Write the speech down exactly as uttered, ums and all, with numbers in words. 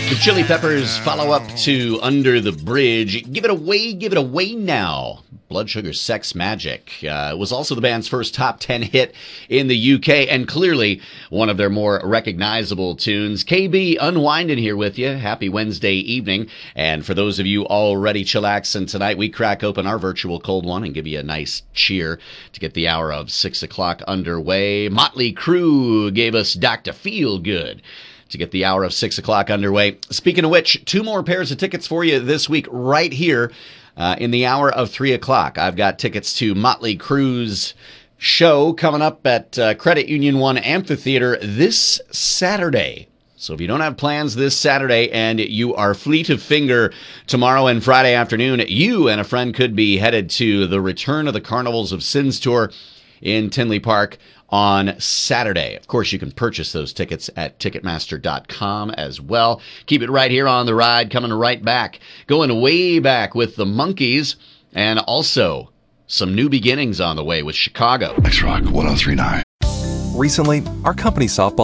The Chili Peppers follow up to Under the Bridge. Give it away, give it away now. Blood Sugar Sex Magic uh, was also the band's first top ten hit in the U K, and clearly one of their more recognizable tunes. K B Unwinding here with you. Happy Wednesday evening. And for those of you already chillaxing tonight, we crack open our virtual cold one and give you a nice cheer to get the hour of six o'clock underway. Motley Crue gave us Doctor Feelgood to get the hour of six o'clock underway. Speaking of which, two more pairs of tickets for you this week right here uh, in the hour of three o'clock. I've got tickets to Motley Crue's show coming up at uh, Credit Union One Amphitheater this Saturday. So if you don't have plans this Saturday and you are fleet of finger tomorrow and Friday afternoon, you and a friend could be headed to the Return of the Carnivals of Sins tour in Tinley Park on Saturday. Of course, you can purchase those tickets at Ticketmaster dot com as well. Keep it right here on the ride, coming right back. Going way back with the Monkees, and also some new beginnings on the way with Chicago. X-Rock one oh three point nine. Recently, our company softball